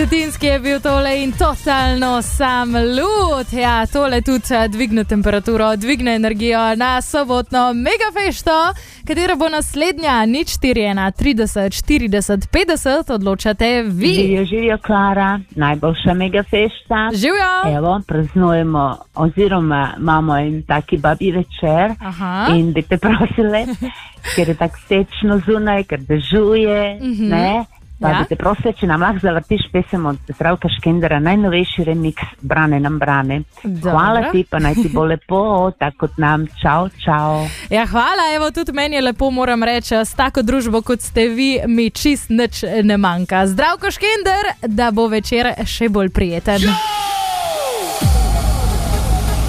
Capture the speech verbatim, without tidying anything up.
Cetinski je bil tole in totalno sam lud. Ja, tole tudi dvigne temperaturo, dvigne energijo na sobotno megafešto, katera bo naslednja. Nič štiri ena trideset štirideset petdeset, odločate vi. Živijo, živijo, Klara, najboljša megafešta. Živijo. Evo, praznujemo oziroma imamo en taki babi večer. Aha. In bi te prosile, ker je tako sečno zunaj, ker dežuje, mm-hmm. ne? Pa Ja. bi te prosile, če nam lahko zavrtiš pesem od Zdravka Škendera, najnovejši remix Brane nam brane. Dobro. Hvala ti, pa naj ti bo lepo, tako kot nam. Čau, čau. Ja, hvala, evo, tudi meni je lepo, moram reči, s tako družbo, kot ste vi, mi čist nič ne manjka. Zdravko Škender, da bo večer še bolj prijeten.